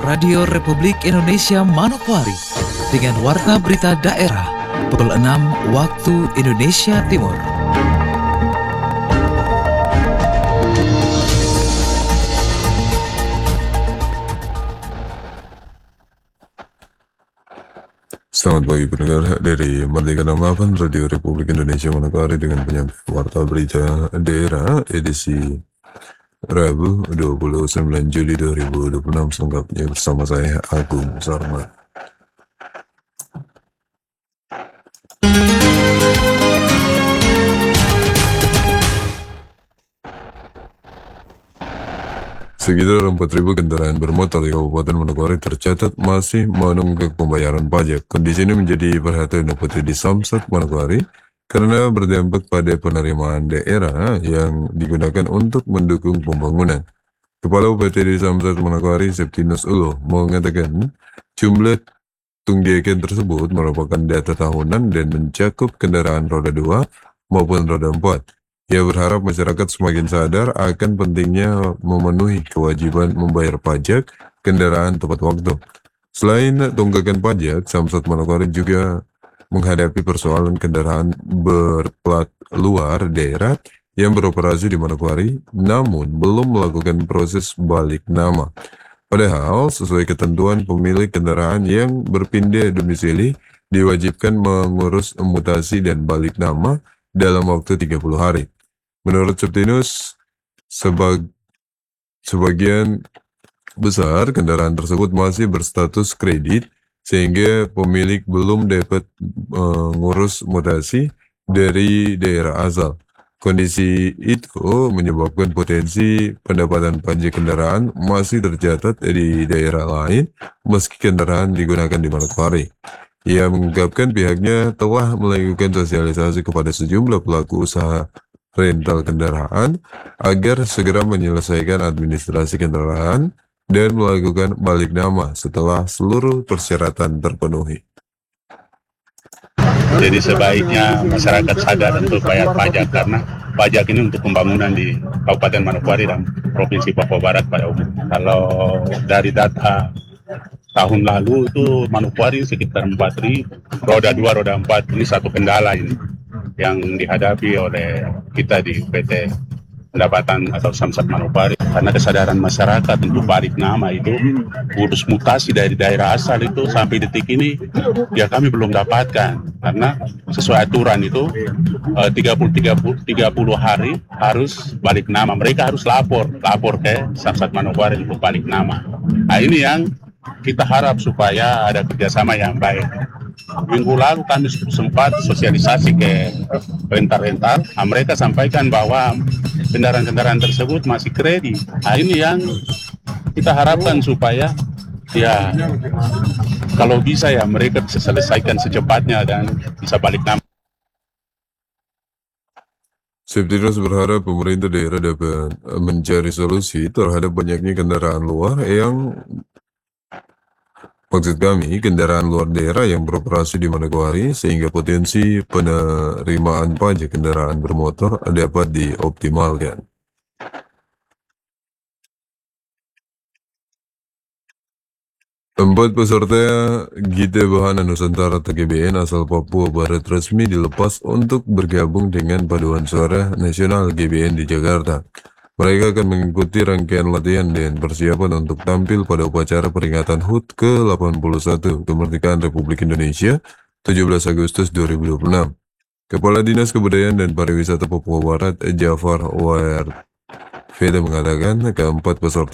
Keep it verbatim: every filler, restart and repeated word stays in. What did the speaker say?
Radio Republik Indonesia Manokwari dengan warta berita daerah pukul enam waktu Indonesia Timur. Selamat pagi pendengar dari Merdeka enam puluh delapan Radio Republik Indonesia Manokwari dengan penyampaian warta berita daerah edisi Rabu dua puluh sembilan Juli dua ribu dua puluh enam, selengkapnya bersama saya Agung Sarma. Sekitar empat ribu kendaraan bermotor di Kabupaten Manokwari tercatat masih menunggak pembayaran pajak. Kondisi ini menjadi perhatian Bupati di Samsat Manokwari karena berdampak pada penerimaan daerah yang digunakan untuk mendukung pembangunan. Kepala Bupati di Samsat Manokwari, Septinus Ulo, mengatakan jumlah tunggakan tersebut merupakan data tahunan dan mencakup kendaraan roda dua maupun roda empat. Ia berharap masyarakat semakin sadar akan pentingnya memenuhi kewajiban membayar pajak kendaraan tepat waktu. Selain tunggakan pajak, Samsat Manokwari juga menghadapi persoalan kendaraan berplat luar daerah yang beroperasi di Manokwari namun belum melakukan proses balik nama. Padahal sesuai ketentuan, pemilik kendaraan yang berpindah domisili diwajibkan mengurus mutasi dan balik nama dalam waktu tiga puluh hari. Menurut Septinus, sebag, sebagian besar kendaraan tersebut masih berstatus kredit sehingga pemilik belum dapat mengurus mutasi dari daerah asal. Kondisi itu menyebabkan potensi pendapatan pajak kendaraan masih tercatat di daerah lain meski kendaraan digunakan di Manokwari. Ia mengungkapkan pihaknya telah melakukan sosialisasi kepada sejumlah pelaku usaha rental kendaraan agar segera menyelesaikan administrasi kendaraan dan melakukan balik nama setelah seluruh persyaratan terpenuhi. Jadi sebaiknya masyarakat sadar untuk bayar pajak karena pajak ini untuk pembangunan di Kabupaten Manokwari dan Provinsi Papua Barat pada umum. Kalau dari data tahun lalu itu Manokwari sekitar empat ribu, roda dua, roda empat, ini satu kendala ini yang dihadapi oleh kita di P T Pendapatan atau Samsat Manokwari, karena kesadaran masyarakat untuk balik nama itu urus mutasi dari daerah asal itu sampai detik ini ya kami belum dapatkan, karena sesuai aturan itu eh, tiga puluh hari harus balik nama, mereka harus lapor lapor ke Samsat Manokwari untuk balik nama. Nah ini yang kita harap supaya ada kerjasama yang baik. Minggu lalu kami sempat sosialisasi ke rental-rental, nah, mereka sampaikan bahwa kendaraan-kendaraan tersebut masih kredit. Nah ini yang kita harapkan supaya ya kalau bisa ya mereka bisa selesaikan secepatnya dan bisa balik nama. Septinus berharap pemerintah daerah dapat mencari solusi terhadap banyaknya kendaraan luar yang Maksud kami, kendaraan luar daerah yang beroperasi di Manokwari sehingga potensi penerimaan pajak kendaraan bermotor dapat dioptimalkan. Empat peserta Gita Bahana Nusantara T G B N asal Papua Barat resmi dilepas untuk bergabung dengan Paduan Suara Nasional G B N di Jakarta. Mereka akan mengikuti rangkaian latihan dan persiapan untuk tampil pada upacara peringatan H U T ke delapan puluh satu Kemerdekaan Republik Indonesia tujuh belas Agustus dua ribu dua puluh enam. Kepala Dinas Kebudayaan dan Pariwisata Papua Barat Jafar Warfeda mengatakan keempat peserta